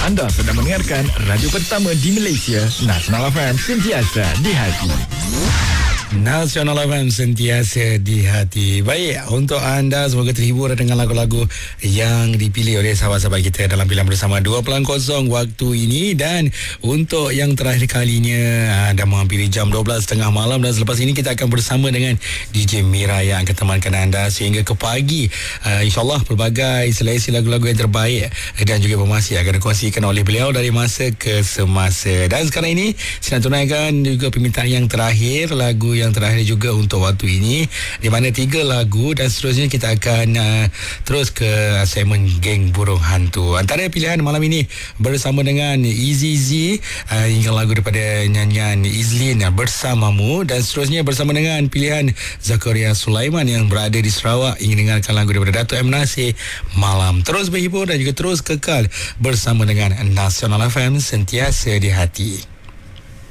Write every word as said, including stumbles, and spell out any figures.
Anda sedang mendengarkan radio pertama di Malaysia, Nasional F M, sentiasa di hati. Nasional F M, sentiasa di hati. Baik, untuk anda semoga terhibur dengan lagu-lagu yang dipilih oleh sahabat-sahabat kita dalam pilihan bersama dua kosong waktu ini. Dan untuk yang terakhir kalinya, anda menghampiri jam dua belas tiga puluh malam, dan selepas ini kita akan bersama dengan D J Mira yang akan temankan anda sehingga ke pagi. uh, InsyaAllah pelbagai seleksi lagu-lagu yang terbaik dan juga informasi akan dikongsikan oleh beliau dari masa ke semasa. Dan sekarang ini saya nak tunaikan juga permintaan yang terakhir, lagu yang terakhir juga untuk waktu ini, di mana tiga lagu, dan seterusnya kita akan uh, terus ke segmen Geng Burung Hantu. Antara pilihan malam ini bersama dengan Easy Z, uh, hingga lagu daripada nyanyian Izlin, Bersamamu, dan seterusnya bersama dengan pilihan Zakaria Sulaiman yang berada di Sarawak, ingin dengarkan lagu daripada Dato' M. Nasir, Malam. Terus berhibur dan juga terus kekal bersama dengan Nasional F M, sentiasa di hati.